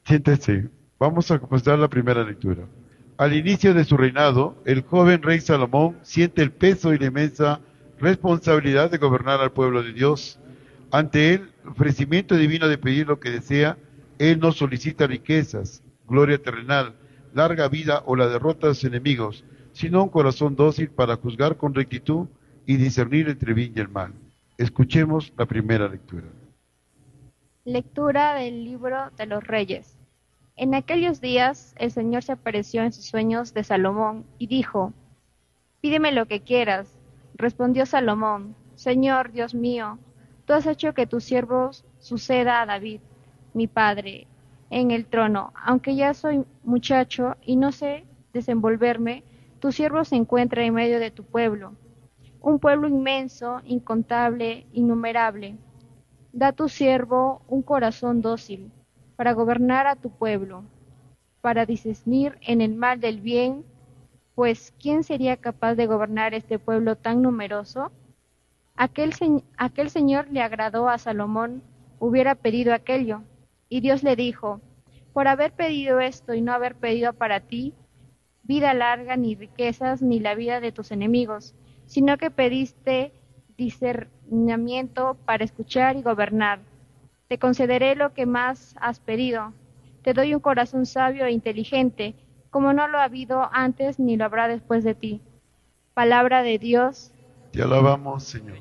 Siéntese. Vamos a comenzar la primera lectura. Al inicio de su reinado, el joven rey Salomón siente el peso y la inmensa responsabilidad de gobernar al pueblo de Dios. Ante él, ofrecimiento divino de pedir lo que desea, él no solicita riquezas, gloria terrenal, larga vida o la derrota de sus enemigos, sino un corazón dócil para juzgar con rectitud y discernir entre bien y el mal. Escuchemos la primera lectura. Lectura del libro de los Reyes. En aquellos días el Señor se apareció en sus sueños de Salomón y dijo: Pídeme lo que quieras. Respondió Salomón: Señor, Dios mío, tú has hecho que tu siervo suceda a David, mi padre, en el trono. Aunque ya soy muchacho y no sé desenvolverme, tu siervo se encuentra en medio de tu pueblo, un pueblo inmenso, incontable, innumerable. Da a tu siervo un corazón dócil, para gobernar a tu pueblo, para discernir en el mal del bien, pues ¿quién sería capaz de gobernar este pueblo tan numeroso? Aquel señor le agradó a Salomón, hubiera pedido aquello, y Dios le dijo: por haber pedido esto y no haber pedido para ti vida larga, ni riquezas, ni la vida de tus enemigos, sino que pediste discernimiento para escuchar y gobernar. Te concederé lo que más has pedido. Te doy un corazón sabio e inteligente, como no lo ha habido antes ni lo habrá después de ti. Palabra de Dios. Te alabamos, Señor.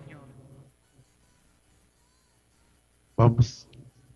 Vamos.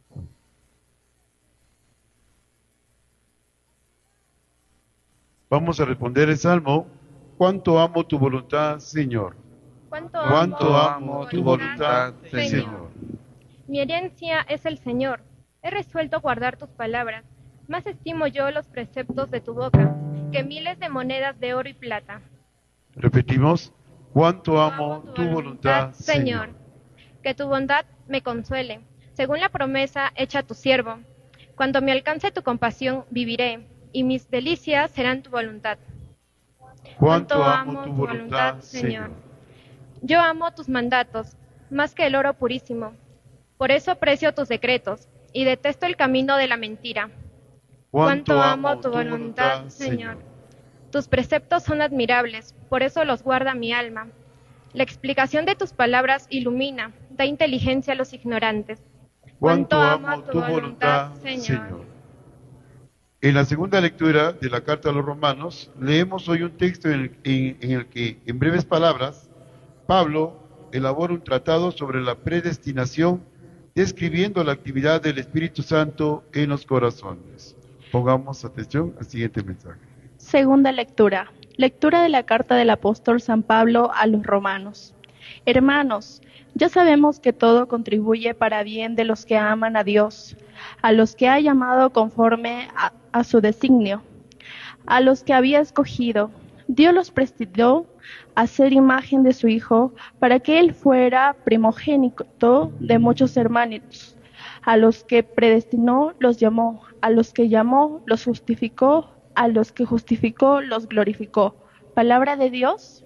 Vamos a responder el salmo. ¿Cuánto amo tu voluntad, Señor? ¿Cuánto amo tu voluntad, Señor? Mi herencia es el Señor. He resuelto guardar tus palabras. Más estimo yo los preceptos de tu boca que miles de monedas de oro y plata. Repetimos. ¿Cuánto amo tu voluntad, Señor? Que tu bondad me consuele, según la promesa hecha a tu siervo. Cuando me alcance tu compasión, viviré, y mis delicias serán tu voluntad. ¿Cuánto amo tu voluntad, Señor? Yo amo tus mandatos, más que el oro purísimo. Por eso aprecio tus decretos, y detesto el camino de la mentira. ¿Cuánto amo tu voluntad, Señor? Tus preceptos son admirables, por eso los guarda mi alma. La explicación de tus palabras ilumina, da inteligencia a los ignorantes. ¿Cuánto amo tu voluntad, Señor? En la segunda lectura de la carta a los Romanos, leemos hoy un texto en el que, en breves palabras, Pablo elabora un tratado sobre la predestinación, describiendo la actividad del Espíritu Santo en los corazones. Pongamos atención al siguiente mensaje. Segunda lectura. Lectura de la carta del apóstol San Pablo a los romanos. Hermanos, ya sabemos que todo contribuye para bien de los que aman a Dios, a los que ha llamado conforme a su designio, a los que había escogido. Dios los predestinó a ser imagen de su Hijo, para que Él fuera primogénito de muchos hermanos. A los que predestinó los llamó, a los que llamó los justificó, a los que justificó los glorificó. Palabra de Dios.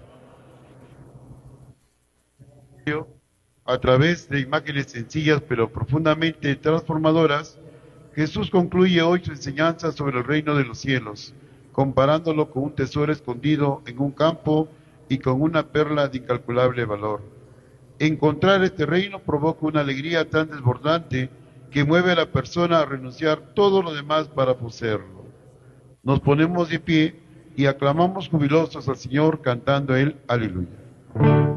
A través de imágenes sencillas pero profundamente transformadoras, Jesús concluye hoy su enseñanza sobre el reino de los cielos, comparándolo con un tesoro escondido en un campo y con una perla de incalculable valor. Encontrar este reino provoca una alegría tan desbordante que mueve a la persona a renunciar todo lo demás para poseerlo. Nos ponemos de pie y aclamamos jubilosos al Señor cantando a Él, aleluya.